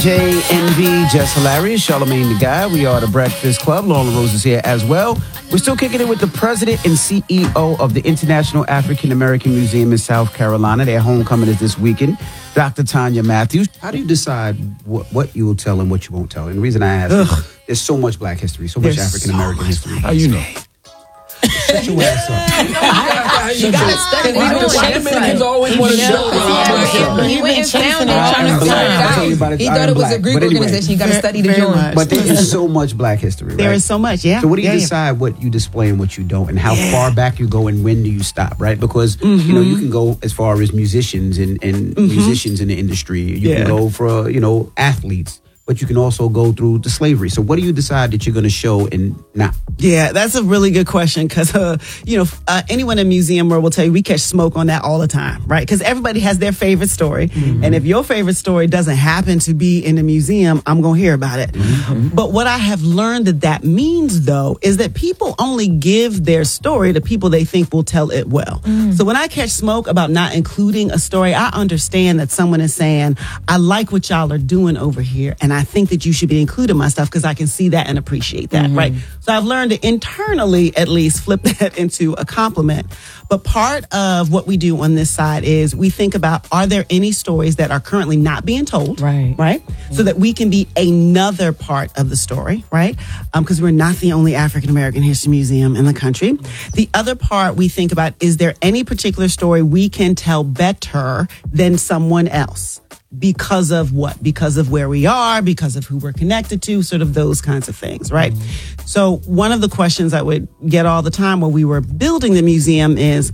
DJ Envy, Just Hilarious, Charlamagne the Guy. We are the Breakfast Club. Laura Rose is here as well. We're still kicking it with the president and CEO of the International African American Museum in South Carolina. Their homecoming is this weekend. Dr. Tanya Matthews. How do you decide what you will tell and what you won't tell? And the reason I ask is there's so much Black history, so much African American history. How you know? Shut your ass up. You gotta study. Dominicans always want to show. He went and found it, trying to find out. He thought it was a Greek organization. You gotta study to join. But there is so much Black history, right? There is so much, yeah. So what do you decide what you display and what you don't, and how far back you go and when do you stop, right? Because you know you can go as far as musicians and musicians in the industry. You can go for athletes. But you can also go through the slavery. So what do you decide that you're going to show and not? Yeah, that's a really good question because, anyone in museum world will tell you we catch smoke on that all the time, right? Because everybody has their favorite story. Mm-hmm. And if your favorite story doesn't happen to be in the museum, I'm going to hear about it. Mm-hmm. But what I have learned that means, though, is that people only give their story to people they think will tell it well. Mm. So when I catch smoke about not including a story, I understand that someone is saying, I like what y'all are doing over here. And I think that you should be including my stuff because I can see that and appreciate that, right? So I've learned to internally, at least, flip that into a compliment. But part of what we do on this side is we think about, are there any stories that are currently not being told? Right? So that we can be another part of the story, right? Because we're not the only African American History Museum in the country. The other part we think about, is there any particular story we can tell better than someone else? Because of what? Because of where we are, because of who we're connected to, sort of those kinds of things, right? So one of the questions I would get all the time when we were building the museum is,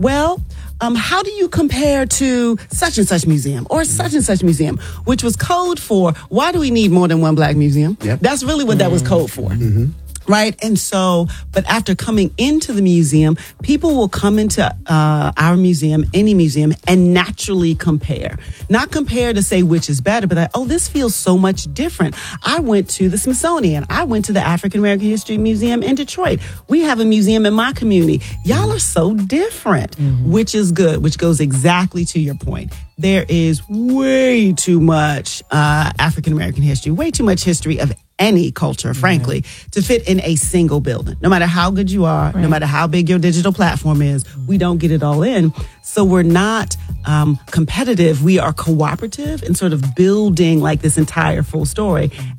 how do you compare to such and such museum or such and such museum, which was code for, why do we need more than one Black museum? Yep. That's really what that was code for. Mm-hmm. Right. And so, but after coming into the museum, people will come into our museum, any museum, and naturally compare. Not compare to say which is better, but this feels so much different. I went to the Smithsonian. I went to the African American History Museum in Detroit. We have a museum in my community. Y'all are so different, which is good, which goes exactly to your point. There is way too much African American history, way too much history of any culture, frankly, to fit in a single building. No matter how good you are, no matter how big your digital platform is, we don't get it all in. So we're not competitive. We are cooperative in sort of building like this entire full story.